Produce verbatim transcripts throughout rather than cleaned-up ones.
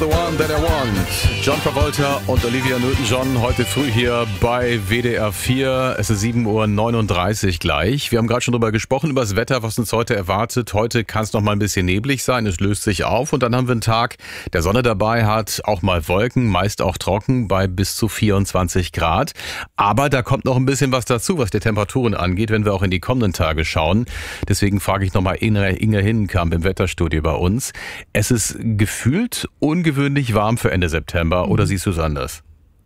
The One That I Want. John Travolta und Olivia Newton-John heute früh hier bei W D R vier. Es ist sieben Uhr neununddreißig gleich. Wir haben gerade schon drüber gesprochen, über das Wetter, was uns heute erwartet. Heute kann es noch mal ein bisschen neblig sein, es löst sich auf und dann haben wir einen Tag, der Sonne dabei hat, auch mal Wolken, meist auch trocken bei bis zu vierundzwanzig Grad. Aber da kommt noch ein bisschen was dazu, was die Temperaturen angeht, wenn wir auch in die kommenden Tage schauen. Deswegen frage ich nochmal Inge, Inge Hinnenkamp im Wetterstudio bei uns. Es ist gefühlt ungewöhnlich Ungewöhnlich warm für Ende September, oder siehst du es anders?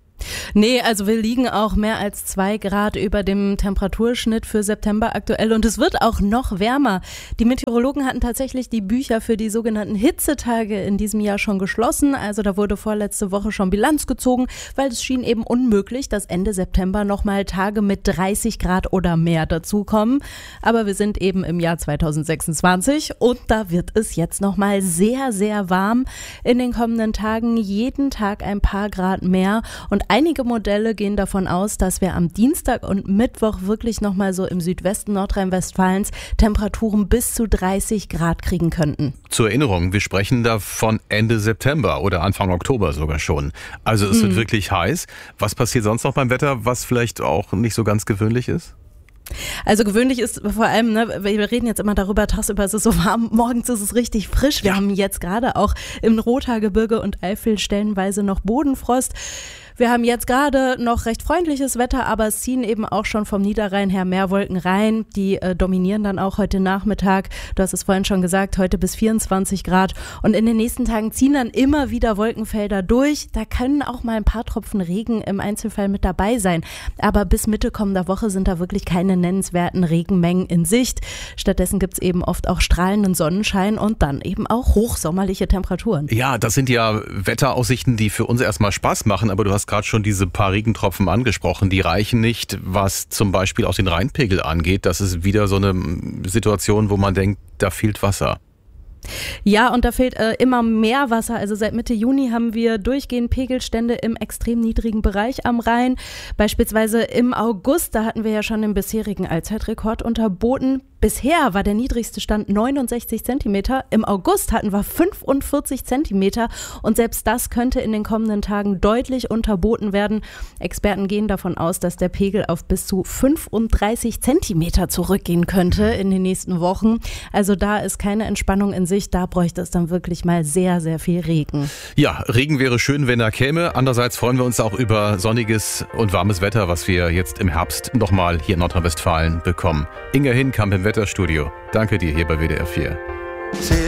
Nee, also wir liegen auch mehr als zwei Grad über dem Temperaturschnitt für September aktuell und es wird auch noch wärmer. Die Meteorologen hatten tatsächlich die Bücher für die sogenannten Hitzetage in diesem Jahr schon geschlossen. Also da wurde vorletzte Woche schon Bilanz gezogen, weil es schien eben unmöglich, dass Ende September nochmal Tage mit dreißig Grad oder mehr dazukommen. Aber wir sind eben im Jahr zweitausendsechsundzwanzig und da wird es jetzt nochmal sehr, sehr warm. In den kommenden Tagen jeden Tag ein paar Grad mehr und einige Modelle gehen davon aus, dass wir am Dienstag und Mittwoch wirklich nochmal so im Südwesten Nordrhein-Westfalens Temperaturen bis zu dreißig Grad kriegen könnten. Zur Erinnerung, wir sprechen da von Ende September oder Anfang Oktober sogar schon. Also es mhm. wird wirklich heiß. Was passiert sonst noch beim Wetter, was vielleicht auch nicht so ganz gewöhnlich ist? Also gewöhnlich ist vor allem, ne, wir reden jetzt immer darüber, tagsüber ist es so warm, morgens ist es richtig frisch. Wir ja. haben jetzt gerade auch im Rothaargebirge und Eifel stellenweise noch Bodenfrost. Wir haben jetzt gerade noch recht freundliches Wetter, aber es ziehen eben auch schon vom Niederrhein her mehr Wolken rein. Die äh, dominieren dann auch heute Nachmittag. Du hast es vorhin schon gesagt, heute bis vierundzwanzig Grad. Und in den nächsten Tagen ziehen dann immer wieder Wolkenfelder durch. Da können auch mal ein paar Tropfen Regen im Einzelfall mit dabei sein. Aber bis Mitte kommender Woche sind da wirklich keine nennenswerten Regenmengen in Sicht. Stattdessen gibt es eben oft auch strahlenden Sonnenschein und dann eben auch hochsommerliche Temperaturen. Ja, das sind ja Wetteraussichten, die für uns erstmal Spaß machen, aber du hast gerade schon diese paar Regentropfen angesprochen, die reichen nicht, was zum Beispiel auch den Rheinpegel angeht. Das ist wieder so eine Situation, wo man denkt, da fehlt Wasser. Ja, und da fehlt äh, immer mehr Wasser. Also seit Mitte Juni haben wir durchgehend Pegelstände im extrem niedrigen Bereich am Rhein. Beispielsweise im August, da hatten wir ja schon den bisherigen Allzeitrekord unterboten. Bisher war der niedrigste Stand neunundsechzig Zentimeter. Im August hatten wir fünfundvierzig Zentimeter und selbst das könnte in den kommenden Tagen deutlich unterboten werden. Experten gehen davon aus, dass der Pegel auf bis zu fünfunddreißig Zentimeter zurückgehen könnte in den nächsten Wochen. Also da ist keine Entspannung in Sicht. Da bräuchte es dann wirklich mal sehr, sehr viel Regen. Ja, Regen wäre schön, wenn er käme. Andererseits freuen wir uns auch über sonniges und warmes Wetter, was wir jetzt im Herbst nochmal hier in Nordrhein-Westfalen bekommen. Inge Hinnenkamp im Wetterstudio. Danke dir hier bei W D R vier.